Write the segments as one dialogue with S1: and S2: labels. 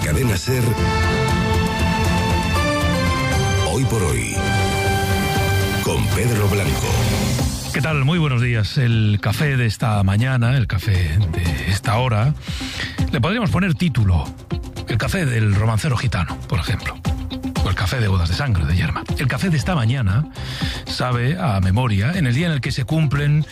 S1: Cadena SER, Hoy por Hoy, con Pedro Blanco.
S2: ¿Qué tal? Muy buenos días. El café de esta mañana, el café de esta hora, le podríamos poner título: el café del romancero gitano, por ejemplo. O el café de bodas de sangre de Yerma. El café de esta mañana sabe a memoria en el día en el que se cumplen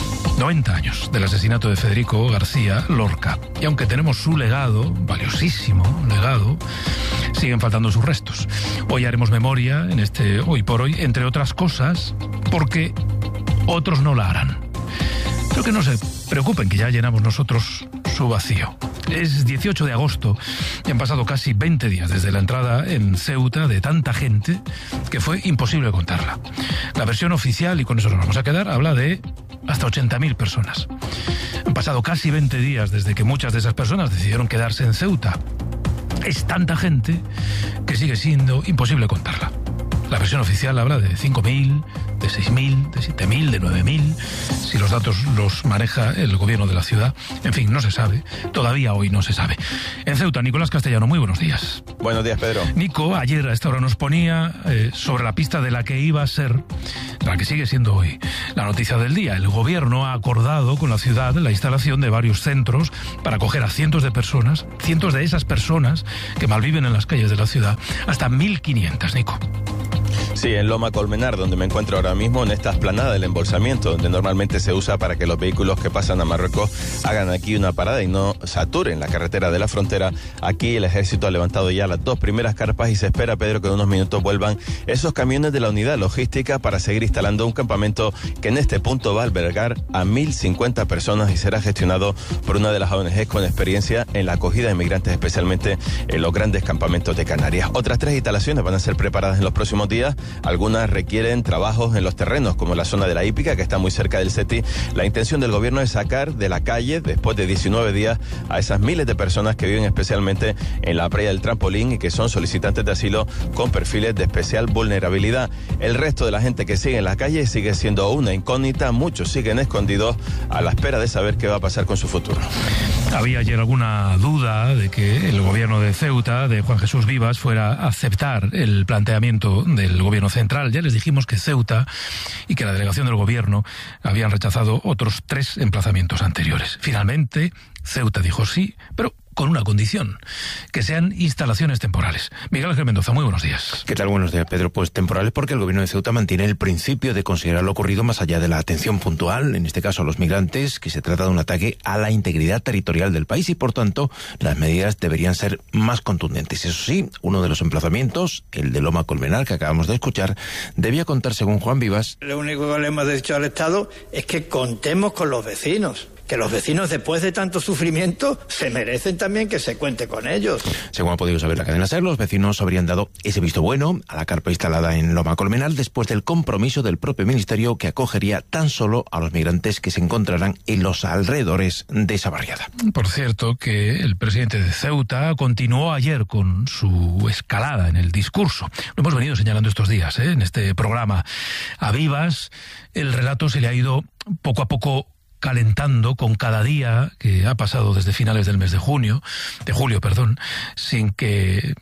S2: 90 años del asesinato de Federico García Lorca. Y aunque tenemos su legado, valiosísimo legado, siguen faltando sus restos. Hoy haremos memoria en este Hoy por Hoy, entre otras cosas, porque otros no la harán. Pero que no se preocupen, que ya llenamos nosotros su vacío. Es 18 de agosto y han pasado casi 20 días desde la entrada en Ceuta de tanta gente que fue imposible contarla. La versión oficial, y con eso nos vamos a quedar, habla de hasta 80.000 personas. Han pasado casi 20 días desde que muchas de esas personas decidieron quedarse en Ceuta. Es tanta gente que sigue siendo imposible contarla. La versión oficial habla de 5.000, de 6.000, de 7.000, de 9.000, si los datos los maneja el gobierno de la ciudad. En fin, no se sabe. Todavía hoy no se sabe. En Ceuta, Nicolás Castellano, muy buenos días.
S3: Buenos días, Pedro.
S2: Nico, ayer a esta hora nos ponía sobre la pista de la que iba a ser, la que sigue siendo hoy, la noticia del día. El gobierno ha acordado con la ciudad la instalación de varios centros para acoger a cientos de personas, cientos de esas personas que malviven en las calles de la ciudad, hasta 1.500, Nico.
S3: Sí, en Loma Colmenar, donde me encuentro ahora mismo, en esta explanada del embolsamiento, donde normalmente se usa para que los vehículos que pasan a Marruecos hagan aquí una parada y no saturen la carretera de la frontera. Aquí el ejército ha levantado ya las 2 primeras carpas y se espera, Pedro, que en unos minutos vuelvan esos camiones de la unidad logística para seguir instalando un campamento que en este punto va a albergar a 1.050 personas y será gestionado por una de las ONGs con experiencia en la acogida de inmigrantes, especialmente en los grandes campamentos de Canarias. Otras 3 instalaciones van a ser preparadas en los próximos días. Algunas requieren trabajos en los terrenos, como la zona de la Hípica, que está muy cerca del SETI. La intención del gobierno es sacar de la calle, después de 19 días, a esas miles de personas que viven especialmente en la playa del Trampolín y que son solicitantes de asilo con perfiles de especial vulnerabilidad. El resto de la gente que sigue en la calle sigue siendo una incógnita. Muchos siguen escondidos a la espera de saber qué va a pasar con su futuro.
S2: Había ayer alguna duda de que el gobierno de Ceuta, de Juan Jesús Vivas, fuera a aceptar el planteamiento del gobierno central. Ya les dijimos que Ceuta y que la delegación del gobierno habían rechazado otros 3 emplazamientos anteriores. Finalmente, Ceuta dijo sí, pero con una condición: que sean instalaciones temporales. Miguel Ángel Mendoza, muy buenos días.
S4: ¿Qué tal? Buenos días, Pedro. Pues temporales porque el gobierno de Ceuta mantiene el principio de considerar lo ocurrido más allá de la atención puntual, en este caso a los migrantes, que se trata de un ataque a la integridad territorial del país y, por tanto, las medidas deberían ser más contundentes. Eso sí, uno de los emplazamientos, el de Loma Colmenar, que acabamos de escuchar, debía contar, según Juan Vivas.
S5: Lo único que le hemos dicho al Estado es que contemos con los vecinos. Que los vecinos, después de tanto sufrimiento, se merecen también que se cuente con ellos.
S4: Según ha podido saber la cadena SER, los vecinos habrían dado ese visto bueno a la carpa instalada en Loma Colmenar después del compromiso del propio ministerio que acogería tan solo a los migrantes que se encontrarán en los alrededores de esa barriada.
S2: Por cierto, que el presidente de Ceuta continuó ayer con su escalada en el discurso. Lo hemos venido señalando estos días, en este programa. A Vivas, el relato se le ha ido poco a poco calentando con cada día que ha pasado desde finales del mes de julio, sin que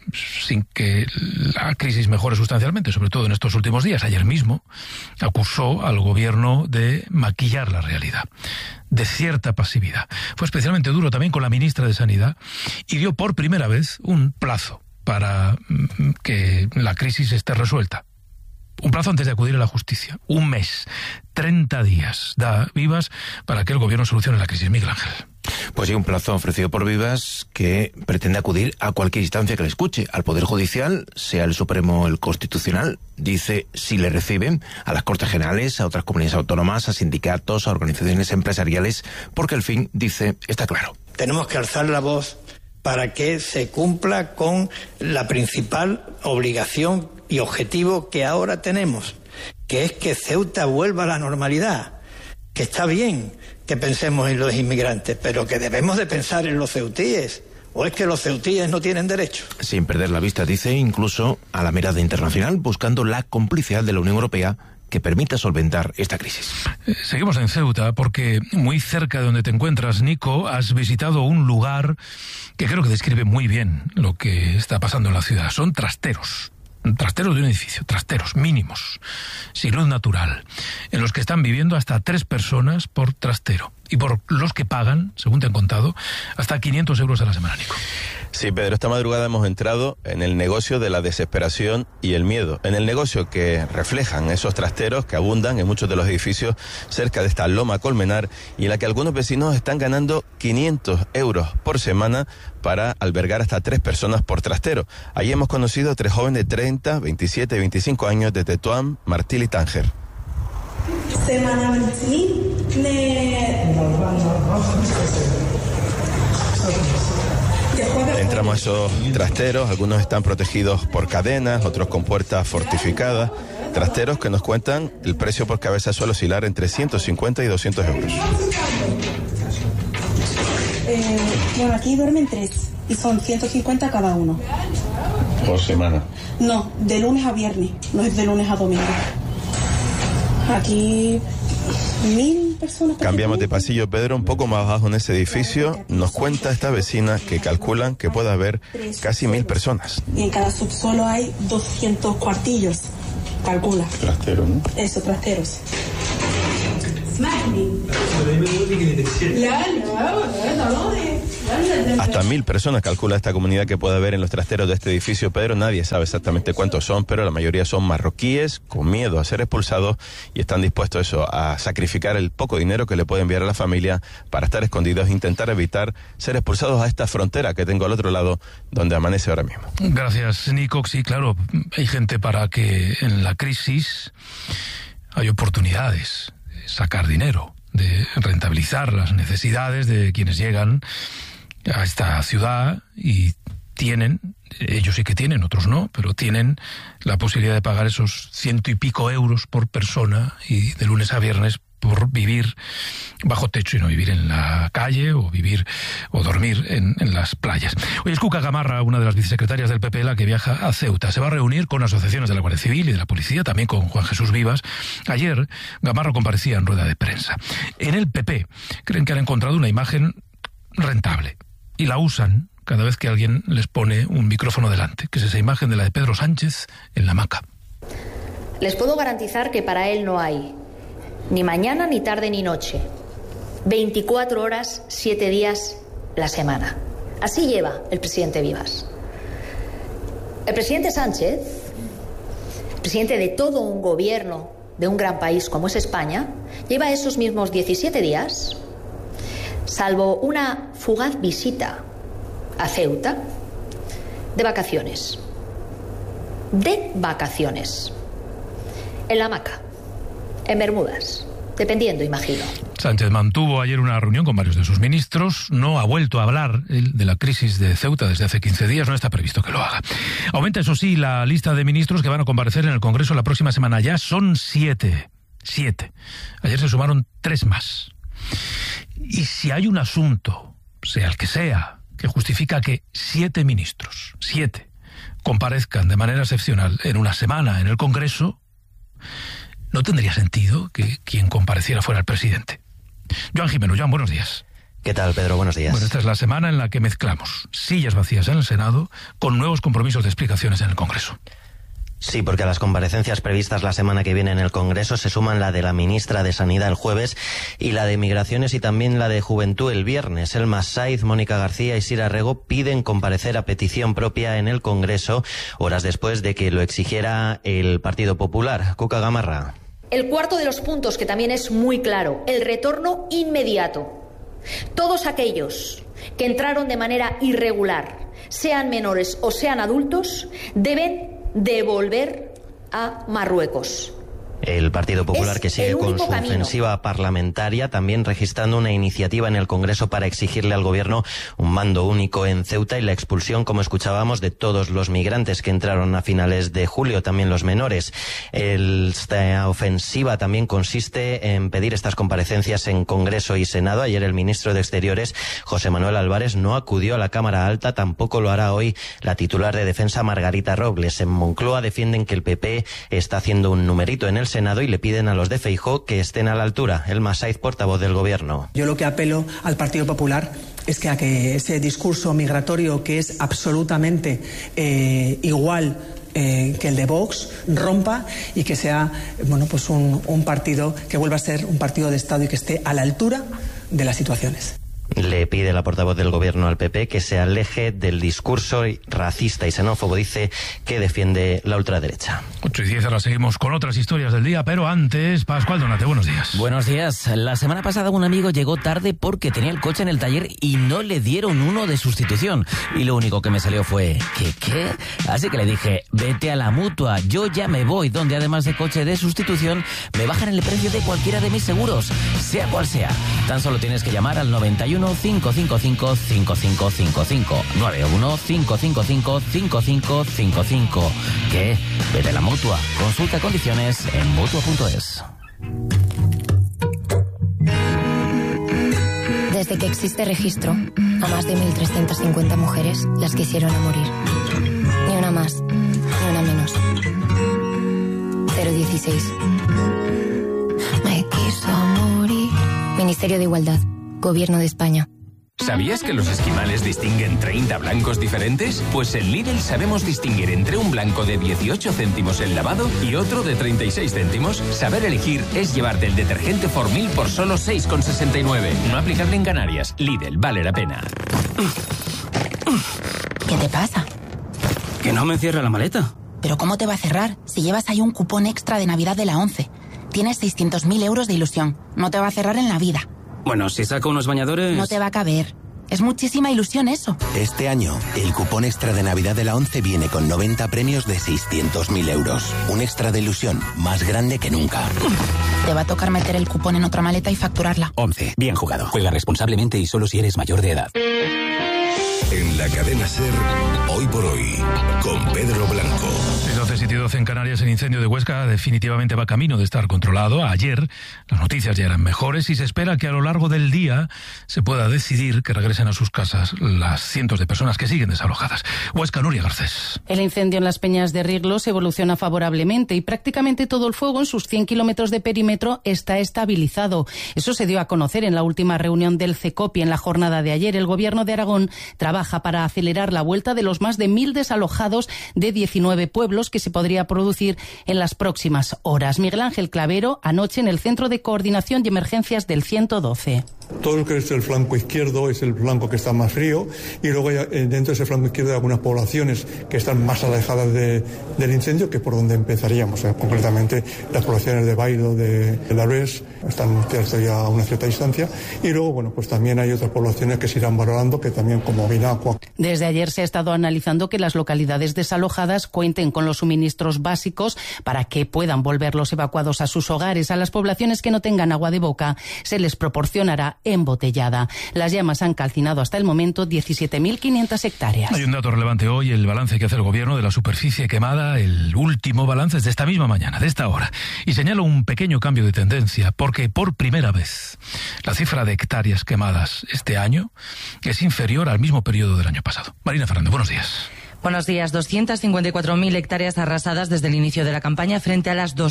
S2: la crisis mejore sustancialmente, sobre todo en estos últimos días. Ayer mismo acusó al gobierno de maquillar la realidad, de cierta pasividad. Fue especialmente duro también con la ministra de Sanidad y dio por primera vez un plazo para que la crisis esté resuelta. Un plazo antes de acudir a la justicia. Un mes, 30 días da Vivas para que el gobierno solucione la crisis. Miguel Ángel.
S4: Pues sí, un plazo ofrecido por Vivas que pretende acudir a cualquier instancia que le escuche, al Poder Judicial, sea el Supremo o el Constitucional. Dice, si le reciben, a las Cortes Generales, a otras comunidades autónomas, a sindicatos, a organizaciones empresariales, porque el fin, dice, está claro.
S5: Tenemos que alzar la voz para que se cumpla con la principal obligación y objetivo que ahora tenemos, que es que Ceuta vuelva a la normalidad. Que está bien que pensemos en los inmigrantes, pero que debemos de pensar en los ceutíes. ¿O es que los ceutíes no tienen derecho?
S4: Sin perder la vista, dice, incluso a la mirada internacional, buscando la complicidad de la Unión Europea que permita solventar esta crisis.
S2: Seguimos en Ceuta porque muy cerca de donde te encuentras, Nico, has visitado un lugar que creo que describe muy bien lo que está pasando en la ciudad. Son trasteros de un edificio, trasteros mínimos, sin luz natural, en los que están viviendo hasta 3 personas por trastero, y por los que pagan, según te han contado, hasta 500 euros a la semana, Nico.
S3: Sí, Pedro, esta madrugada hemos entrado en el negocio de la desesperación y el miedo, en el negocio que reflejan esos trasteros que abundan en muchos de los edificios cerca de esta loma Colmenar, y en la que algunos vecinos están ganando 500 euros por semana para albergar hasta 3 personas por trastero. Allí hemos conocido a 3 jóvenes de 30, 27 y 25 años de Tetuán, Martil y Tánger. Entramos a esos trasteros, algunos están protegidos por cadenas, otros con puertas fortificadas. Trasteros que nos cuentan el precio por cabeza suele oscilar entre 150 y 200 euros.
S6: Bueno, aquí duermen 3 y son 150 cada uno.
S3: ¿Por semana?
S6: No, de lunes a viernes, no es de lunes a domingo. Aquí 1000 personas.
S3: Cambiamos de pasillo, Pedro, un poco más abajo en ese edificio. Nos cuenta esta vecina que calculan que puede haber casi 1000 personas.
S6: Y en cada subsuelo hay 200 cuartillos, calcula.
S3: Trasteros, ¿no?
S6: Eso, trasteros.
S3: Hasta 1000 personas calcula esta comunidad que puede haber en los trasteros de este edificio, Pedro. Nadie sabe exactamente cuántos son, pero la mayoría son marroquíes con miedo a ser expulsados y están dispuestos a sacrificar el poco dinero que le puede enviar a la familia para estar escondidos e intentar evitar ser expulsados a esta frontera que tengo al otro lado, donde amanece ahora mismo.
S2: Gracias, Nico. Sí, claro, hay gente para que en la crisis hay oportunidades de sacar dinero, de rentabilizar las necesidades de quienes llegan a esta ciudad y tienen, ellos sí que tienen, otros no, pero tienen la posibilidad de pagar esos 100 y pico euros por persona y de lunes a viernes por vivir bajo techo y no vivir en la calle o vivir o dormir en las playas. Hoy es Cuca Gamarra, una de las vicesecretarias del PP, la que viaja a Ceuta. Se va a reunir con asociaciones de la Guardia Civil y de la Policía, también con Juan Jesús Vivas. Ayer Gamarra comparecía en rueda de prensa. En el PP creen que han encontrado una imagen rentable y la usan cada vez que alguien les pone un micrófono delante, que es esa imagen de la de Pedro Sánchez en la hamaca.
S7: Les puedo garantizar que para él no hay ni mañana, ni tarde, ni noche. 24 horas, 7 días la semana. Así lleva el presidente Vivas. El presidente Sánchez, presidente de todo un gobierno de un gran país como es España, lleva esos mismos 17 días, salvo una fugaz visita a Ceuta, de vacaciones. De vacaciones. En la hamaca. En Bermudas, dependiendo, imagino.
S2: Sánchez mantuvo ayer una reunión con varios de sus ministros. No ha vuelto a hablar de la crisis de Ceuta desde hace 15 días. No está previsto que lo haga. Aumenta, eso sí, la lista de ministros que van a comparecer en el Congreso la próxima semana. Ya son 7. 7. Ayer se sumaron 3 más. Y si hay un asunto, sea el que sea, que justifica que 7 ministros, 7, comparezcan de manera excepcional en una semana en el Congreso, no tendría sentido que quien compareciera fuera el presidente. Joan Jimeno. Joan, buenos días.
S8: ¿Qué tal, Pedro? Buenos días.
S2: Bueno, esta es la semana en la que mezclamos sillas vacías en el Senado con nuevos compromisos de explicaciones en el Congreso.
S8: Sí, porque a las comparecencias previstas la semana que viene en el Congreso se suman la de la ministra de Sanidad el jueves y la de Migraciones y también la de Juventud el viernes. Elma Saiz, Mónica García y Sira Rego piden comparecer a petición propia en el Congreso, horas después de que lo exigiera el Partido Popular. Cuca Gamarra.
S7: El cuarto de los puntos, que también es muy claro, el retorno inmediato. Todos aquellos que entraron de manera irregular, sean menores o sean adultos, deben devolver a Marruecos.
S8: El Partido Popular, que sigue con su ofensiva parlamentaria, también registrando una iniciativa en el Congreso para exigirle al Gobierno un mando único en Ceuta y la expulsión, como escuchábamos, de todos los migrantes que entraron a finales de julio, también los menores. Esta ofensiva también consiste en pedir estas comparecencias en Congreso y Senado. Ayer el ministro de Exteriores, José Manuel Álvarez, no acudió a la Cámara Alta, tampoco lo hará hoy la titular de Defensa, Margarita Robles. En Moncloa defienden que el PP está haciendo un numerito en el Senado y le piden a los de Feijóo que estén a la altura. Elma Saiz, portavoz del Gobierno.
S9: Yo lo que apelo al Partido Popular es que a que ese discurso migratorio, que es absolutamente igual que el de Vox, rompa y que sea un partido que vuelva a ser un partido de Estado y que esté a la altura de las situaciones.
S8: Le pide la portavoz del gobierno al PP que se aleje del discurso racista y xenófobo. Dice que defiende la ultraderecha.
S2: 8:10, ahora seguimos con otras historias del día, pero antes, Pascual Donate, buenos días.
S10: Buenos días. La semana pasada un amigo llegó tarde porque tenía el coche en el taller y no le dieron uno de sustitución. Y lo único que me salió fue, ¿qué? Así que le dije, vete a la Mutua, yo ya me voy, donde además de coche de sustitución, me bajan el precio de cualquiera de mis seguros, sea cual sea. Tan solo tienes que llamar al 91 555 5555 91 555 5555. ¿Qué? Vete a la Mutua. Consulta condiciones en mutua.es.
S11: Desde que existe registro, a más de 1.350 mujeres las quisieron a morir. Ni una más, ni una menos. 016. Me quiso morir. Ministerio de Igualdad. Gobierno de España.
S12: ¿Sabías que los esquimales distinguen 30 blancos diferentes? Pues en Lidl sabemos distinguir entre un blanco de 18 céntimos el lavado y otro de 36 céntimos. Saber elegir es llevarte el detergente Formil por solo 6,69. No aplicable en Canarias. Lidl, vale la pena.
S13: ¿Qué te pasa?
S14: Que no me cierra la maleta.
S13: ¿Pero cómo te va a cerrar si llevas ahí un cupón extra de Navidad de la ONCE? Tienes 600.000 euros de ilusión. No te va a cerrar en la vida.
S14: Bueno, si saco unos bañadores...
S13: No te va a caber. Es muchísima ilusión eso.
S15: Este año, el cupón extra de Navidad de la ONCE viene con 90 premios de 600.000 euros. Un extra de ilusión más grande que nunca.
S13: Te va a tocar meter el cupón en otra maleta y facturarla.
S12: ONCE. Bien jugado. Juega responsablemente y solo si eres mayor de edad.
S1: En la cadena SER, Hoy por Hoy, con Pedro Blanco.
S2: 6:12 en Canarias, el incendio de Huesca definitivamente va camino de estar controlado. Ayer las noticias ya eran mejores y se espera que a lo largo del día se pueda decidir que regresen a sus casas las cientos de personas que siguen desalojadas. Huesca, Nuria Garcés.
S16: El incendio en las Peñas de Riglos evoluciona favorablemente y prácticamente todo el fuego en sus 100 kilómetros de perímetro está estabilizado. Eso se dio a conocer en la última reunión del CECOPI. En la jornada de ayer, el Gobierno de Aragón trabaja para acelerar la vuelta de los más de 1.000 desalojados de 19 pueblos que se podría producir en las próximas horas. Miguel Ángel Clavero, anoche en el Centro de Coordinación y Emergencias del 112.
S17: Todo lo que es el flanco izquierdo es el flanco que está más frío y luego dentro de ese flanco izquierdo hay algunas poblaciones que están más alejadas del incendio, que es por donde empezaríamos. O sea, concretamente las poblaciones de Bailo, de La Rués, están ya a una cierta distancia, y luego bueno, pues también hay otras poblaciones que se irán valorando, que también, como Vinacua.
S16: Desde ayer se ha estado analizando que las localidades desalojadas cuenten con los suministros básicos para que puedan volver los evacuados a sus hogares. A las poblaciones que no tengan agua de boca se les proporcionará embotellada. Las llamas han calcinado hasta el momento 17.500 hectáreas.
S2: Hay un dato relevante hoy, el balance que hace el Gobierno de la superficie quemada. El último balance es de esta misma mañana, de esta hora, y señala un pequeño cambio de tendencia, porque por primera vez la cifra de hectáreas quemadas este año es inferior al mismo periodo del año pasado. Marina Fernández, buenos días.
S18: Buenos días. 254.000 hectáreas arrasadas desde el inicio de la campaña frente a las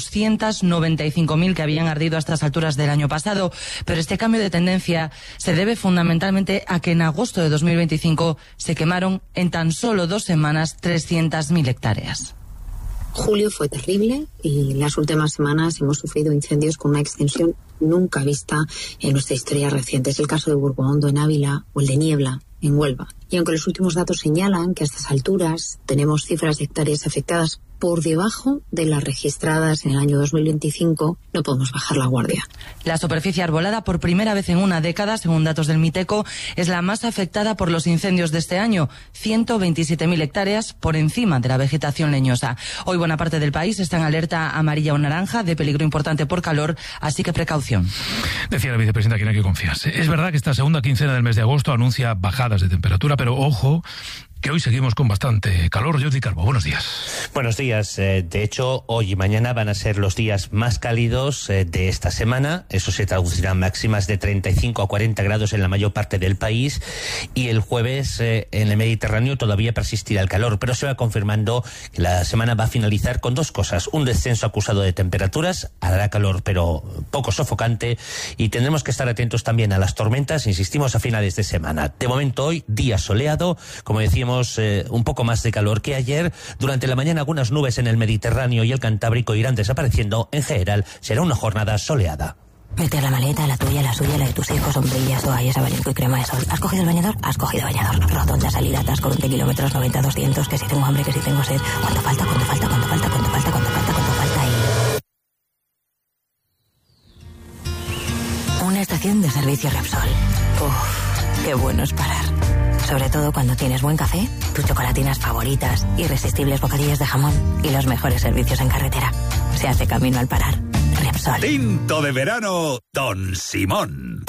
S18: 295.000 que habían ardido a estas alturas del año pasado. Pero este cambio de tendencia se debe fundamentalmente a que en agosto de 2025 se quemaron en tan solo 2 semanas 300.000 hectáreas.
S19: Julio fue terrible y en las últimas semanas hemos sufrido incendios con una extensión nunca vista en nuestra historia reciente. Es el caso de Burgohondo en Ávila o el de Niebla en Huelva. Y aunque los últimos datos señalan que a estas alturas tenemos cifras de hectáreas afectadas por debajo de las registradas en el año 2025, no podemos bajar la guardia.
S18: La superficie arbolada, por primera vez en una década, según datos del Miteco, es la más afectada por los incendios de este año, 127.000 hectáreas por encima de la vegetación leñosa. Hoy buena parte del país está en alerta amarilla o naranja de peligro importante por calor, así que precaución.
S2: Decía la vicepresidenta que no hay que confiarse. Es verdad que esta segunda quincena del mes de agosto anuncia bajadas de temperatura, pero ojo, que hoy seguimos con bastante calor. Jordi Calvo, buenos días.
S20: Buenos días. De hecho, hoy y mañana van a ser los días más cálidos de esta semana. Eso se traducirá en máximas de 35 a 40 grados en la mayor parte del país. Y el jueves en el Mediterráneo todavía persistirá el calor, pero se va confirmando que la semana va a finalizar con dos cosas. Un descenso acusado de temperaturas, hará calor pero poco sofocante, y tendremos que estar atentos también a las tormentas, insistimos, a finales de semana. De momento hoy, día soleado, como decíamos, un poco más de calor que ayer. Durante la mañana algunas nubes en el Mediterráneo y el Cantábrico irán desapareciendo. En general será una jornada soleada.
S11: Mete la maleta, la tuya, la suya, la de tus hijos, sombrillas, toallas, abanico y crema de sol. ¿Has cogido el bañador? Has cogido bañador. Rotonda, salida, atasco, 20 kilómetros, 90, 200, que si tengo hambre, que si tengo sed. ¿Cuánto falta? ¿Cuánto falta? ¿Cuánto falta? ¿Cuánto falta? ¿Cuánto falta? ¿Cuánto falta? Y... una estación de servicio Repsol. Uf, qué bueno es parar. Sobre todo cuando tienes buen café, tus chocolatinas favoritas, irresistibles bocadillos de jamón y los mejores servicios en carretera. Se hace camino al parar. Repsol.
S1: Tinto de verano, Don Simón.